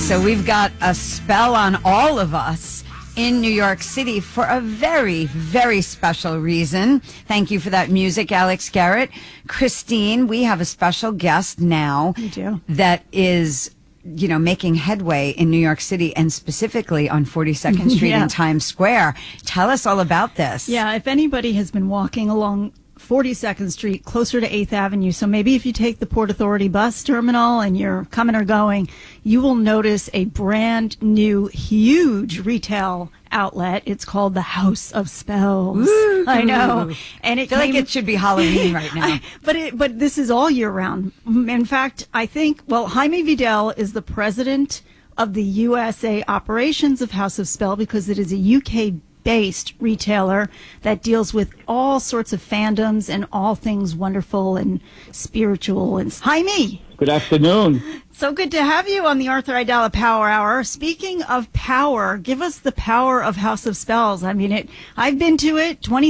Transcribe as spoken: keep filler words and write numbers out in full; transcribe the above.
So we've got a spell on all of us in New York City for a very, very special reason. Thank you for that music, Alex Garrett. Christine, we have a special guest now We do. that is, you know, making headway in New York City and specifically on forty-second Street Yeah. in Times Square. Tell us all about this. Yeah, if anybody has been walking along forty-second Street closer to eighth Avenue, so maybe if you take the Port Authority bus terminal and you're coming or going, you will notice a brand new huge retail outlet. It's called the House of Spells. Ooh. I know. And it I feel like came- it should be Halloween right now. I- but it, but this is all year round. In fact, I think, well, Jaime Vidal is the president of the U S A operations of House of Spell because it is a U K based retailer that deals with all sorts of fandoms and all things wonderful and spiritual. And Jaime, Good afternoon. so good to have you on the Arthur Aidala Power Hour. Speaking of power, give us the power of House of Spells. I mean, it. I've been to it twenty